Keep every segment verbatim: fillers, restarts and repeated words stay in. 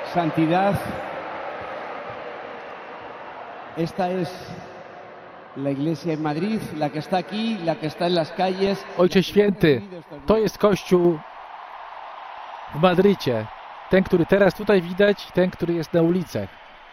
Santidad, esta es la iglesia en Madrid, la que está aquí, la que está en las calles. Ojcze Święty, to jest Kościół w Madrycie. Ten, który teraz tutaj widać, ten, który jest na ulicach.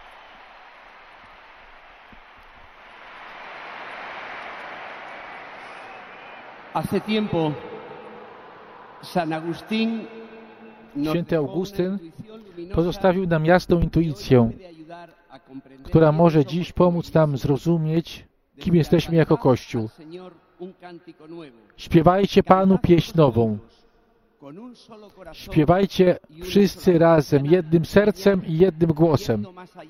Hace tiempo, San Agustín, Święty Augustyn pozostawił nam jasną intuicję, która może dziś pomóc nam zrozumieć, kim jesteśmy jako Kościół. Śpiewajcie Panu pieśń nową. Śpiewajcie wszyscy razem, jednym sercem i jednym głosem.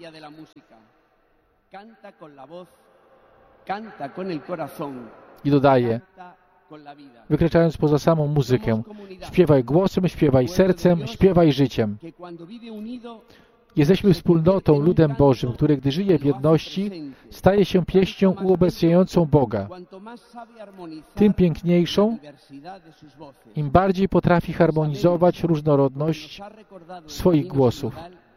I dodaje, wykraczając poza samą muzykę, śpiewaj głosem, śpiewaj sercem, śpiewaj życiem. Jesteśmy wspólnotą, ludem Bożym, który, gdy żyje w jedności, staje się pieśnią uobecniającą Boga. Tym piękniejszą, im bardziej potrafi harmonizować różnorodność swoich głosów.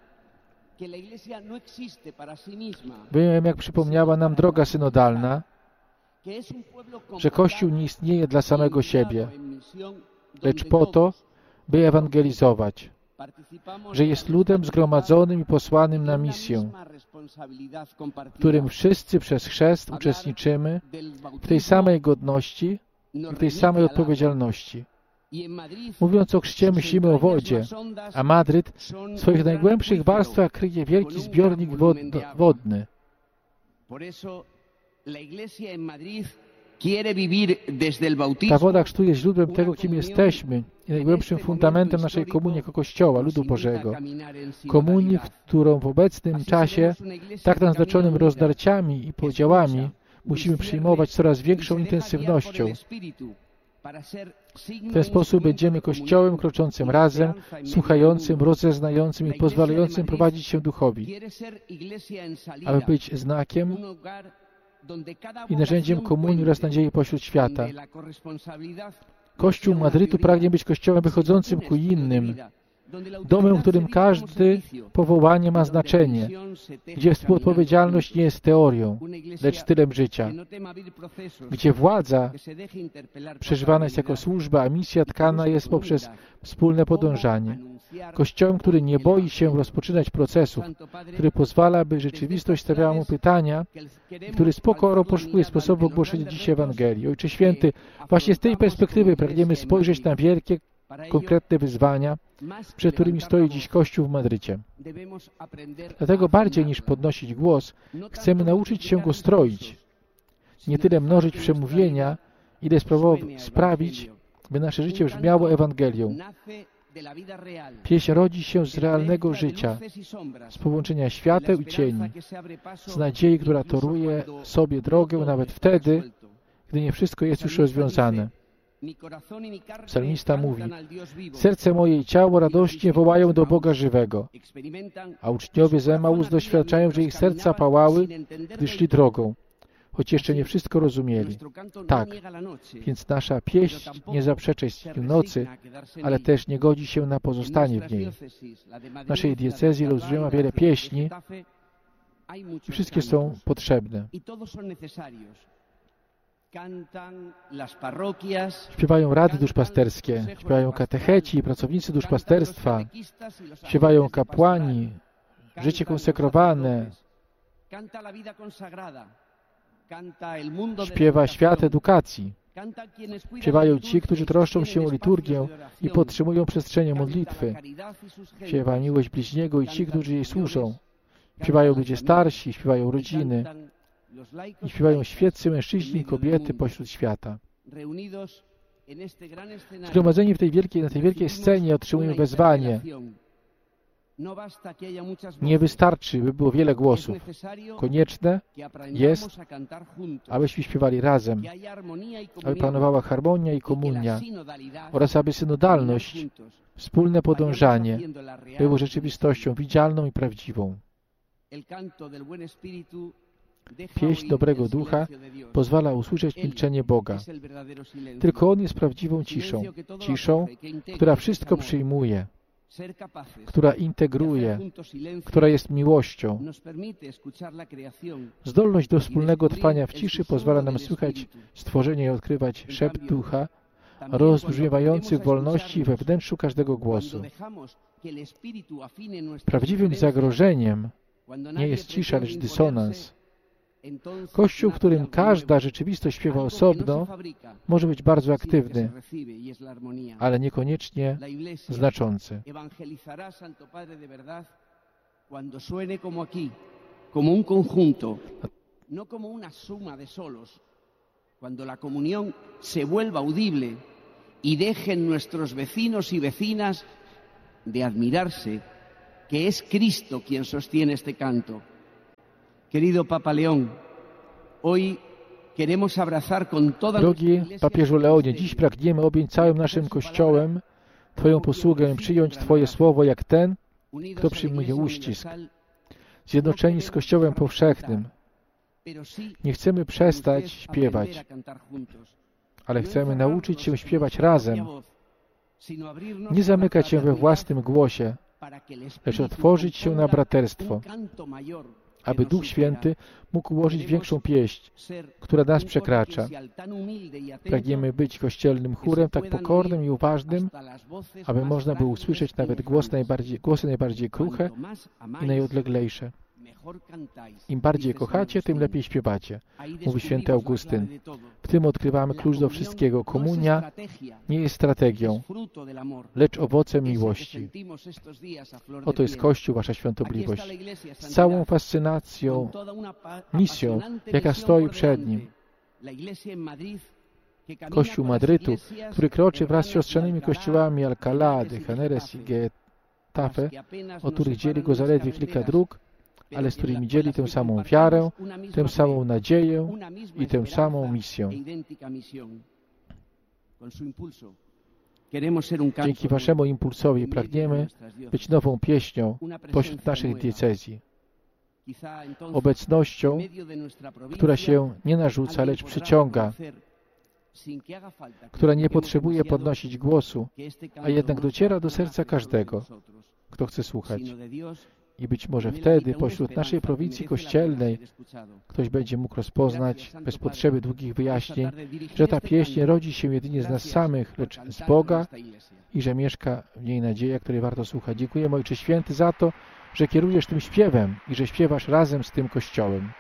Bowiem, jak przypomniała nam droga synodalna, że Kościół nie istnieje dla samego siebie, lecz po to, by ewangelizować, że jest ludem zgromadzonym i posłanym na misję, w którym wszyscy przez chrzest uczestniczymy w tej samej godności i w tej samej odpowiedzialności. Mówiąc o chrzcie, myślimy o wodzie, a Madryt w swoich najgłębszych warstwach kryje wielki zbiornik wodny. Ta woda chrztu jest źródłem tego, kim jesteśmy i najgłębszym fundamentem naszej komunii jako Kościoła, ludu Bożego. Komunii, którą w obecnym czasie, tak naznaczonym rozdarciami i podziałami, musimy przyjmować coraz większą intensywnością. W ten sposób będziemy Kościołem kroczącym razem, słuchającym, rozeznającym i pozwalającym prowadzić się duchowi, aby być znakiem i narzędziem komunii oraz nadziei pośród świata. Kościół Madrytu pragnie być Kościołem wychodzącym ku innym, domem, w którym każde powołanie ma znaczenie, gdzie współodpowiedzialność nie jest teorią, lecz stylem życia, gdzie władza przeżywana jest jako służba, a misja tkana jest poprzez wspólne podążanie. Kościołem, który nie boi się rozpoczynać procesów, który pozwala, by rzeczywistość stawiała mu pytania, który z pokorą poszukuje sposobu ogłoszenia dziś Ewangelii. Ojcze Święty, właśnie z tej perspektywy pragniemy spojrzeć na wielkie, konkretne wyzwania, przed którymi stoi dziś Kościół w Madrycie. Dlatego bardziej niż podnosić głos, chcemy nauczyć się go stroić. Nie tyle mnożyć przemówienia, ile sprawić, by nasze życie brzmiało Ewangelią. Pieśń rodzi się z realnego życia, z połączenia świateł i cieni, z nadziei, która toruje sobie drogę nawet wtedy, gdy nie wszystko jest już rozwiązane. Psalmista mówi, serce moje i ciało radośnie wołają do Boga żywego, a uczniowie z Emaus doświadczają, że ich serca pałały, gdy szli drogą, choć jeszcze nie wszystko rozumieli. Tak, więc nasza pieśń nie zaprzecza istnieniu nocy, ale też nie godzi się na pozostanie w niej. W naszej diecezji rozbrzmiewa wiele pieśni i wszystkie są potrzebne. Śpiewają rady duszpasterskie, śpiewają katecheci i pracownicy duszpasterstwa, śpiewają kapłani, życie konsekrowane, śpiewa świat edukacji, śpiewają ci, którzy troszczą się o liturgię i podtrzymują przestrzenie modlitwy, śpiewa miłość bliźniego i ci, którzy jej służą, śpiewają ludzie starsi, śpiewają rodziny, i śpiewają świeccy mężczyźni i kobiety pośród świata. Zgromadzeni w tej wielkiej, na tej wielkiej scenie otrzymują wezwanie. Nie wystarczy, by było wiele głosów. Konieczne jest, abyśmy śpiewali razem, aby panowała harmonia i komunia oraz aby synodalność, wspólne podążanie było rzeczywistością widzialną i prawdziwą. Pieśń dobrego ducha pozwala usłyszeć milczenie Boga. Tylko On jest prawdziwą ciszą, ciszą, która wszystko przyjmuje, która integruje, która jest miłością. Zdolność do wspólnego trwania w ciszy pozwala nam słychać stworzenie i odkrywać szept ducha, rozbrzmiewający w wolności we wnętrzu każdego głosu. Prawdziwym zagrożeniem nie jest cisza, lecz dysonans. Kościół, w którym każda rzeczywistość śpiewa osobno, może być bardzo aktywny, ale niekoniecznie znaczący. No como una suma de solos, cuando la comunión se vuelva audible y dejen nuestros vecinos y vecinas de admirarse que es Cristo quien sostiene este canto. Querido Papa León, hoy queremos abrazar con toda Drogi papieżu Leonie, dziś pragniemy objąć całym naszym Kościołem Twoją posługę, przyjąć Twoje słowo jak ten, kto przyjmuje uścisk. Zjednoczeni z Kościołem powszechnym, nie chcemy przestać śpiewać, ale chcemy nauczyć się śpiewać razem, nie zamykać się we własnym głosie, lecz otworzyć się na braterstwo, aby Duch Święty mógł ułożyć większą pieśń, która nas przekracza. Pragniemy być kościelnym chórem tak pokornym i uważnym, aby można było usłyszeć nawet głos najbardziej, głosy najbardziej kruche i najodleglejsze. Im bardziej kochacie, tym lepiej śpiewacie, mówi święty Augustyn. W tym odkrywamy klucz do wszystkiego. Komunia nie jest strategią, lecz owocem miłości. Oto jest Kościół, wasza świątobliwość, z całą fascynacją, misją, jaka stoi przed nim. Kościół Madrytu, który kroczy wraz z siostrzanymi kościołami Alcalá de Henares i Getafe, o których dzieli go zaledwie kilka dróg, ale z którymi dzieli tę samą wiarę, tę samą nadzieję i tę samą misję. Dzięki waszemu impulsowi pragniemy być nową pieśnią pośród naszych diecezji. Obecnością, która się nie narzuca, lecz przyciąga, która nie potrzebuje podnosić głosu, a jednak dociera do serca każdego, kto chce słuchać. I być może wtedy pośród naszej prowincji kościelnej ktoś będzie mógł rozpoznać, bez potrzeby długich wyjaśnień, że ta pieśń rodzi się jedynie z nas samych, lecz z Boga i że mieszka w niej nadzieja, której warto słuchać. Dziękuję, Ojcze Święty, za to, że kierujesz tym śpiewem i że śpiewasz razem z tym Kościołem.